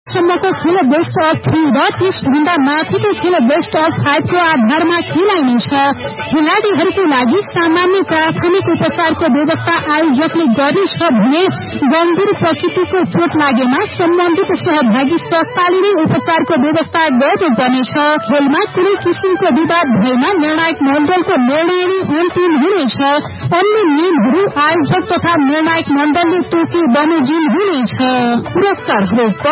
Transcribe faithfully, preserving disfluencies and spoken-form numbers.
सम्मको खेल best of three र त्यसभन्दा माथिको खेल बेस्ट अफ फाइभको आधारमा खेलाइनेछ। खेलाड़ीहरूको लागि सामान्य प्राथमिक उपचारको व्यवस्था आयोजकले गर्नेछ भने गम्भीर प्रकृतिको चोट लागेमा सम्बन्धित सहभागी संस्थाले उपचारको व्यवस्था गर्नुपर्नेछ। खेलमा कुनै किसिमको विवाद भएमा निर्णायक मण्डलको निर्णय नै अन्तिम हुनेछ। अन्य नियमहरू आयोजक तथा निर्णायक मण्डलले तोके बमोजिम हुनेछ। पुरस्कारहरू